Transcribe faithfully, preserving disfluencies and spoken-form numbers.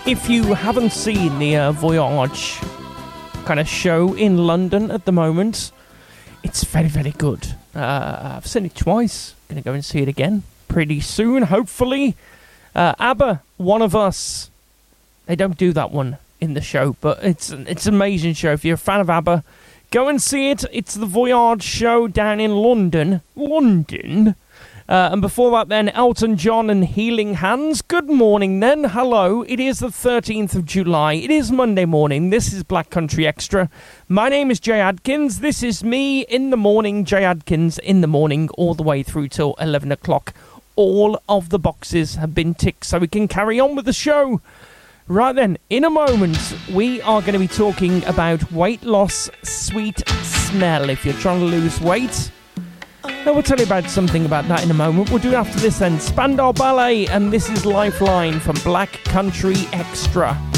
If you haven't seen the uh, Voyage kind of show in London at the moment, it's very, very good. Uh, I've seen it twice. Gonna go and see it again pretty soon, hopefully. Uh, ABBA, One of Us. They don't do that one in the show, but it's it's an amazing show. If you're a fan of ABBA, go and see it. It's the Voyage show down in London. London. Uh, and before that then, Elton John and Healing Hands. Good morning then. Hello. It is the thirteenth of July. It is Monday morning. This is Black Country Extra. My name is Jay Adkins. This is me in the morning. Jay Adkins in the morning all the way through till eleven o'clock. All of the boxes have been ticked so we can carry on with the show. Right then, in a moment, we are going to be talking about weight loss, sweet smell. If you're trying to lose weight, I will tell you about something about that in a moment. We'll do it after this then. Spandau Ballet, and this is Lifeline from Black Country Extra.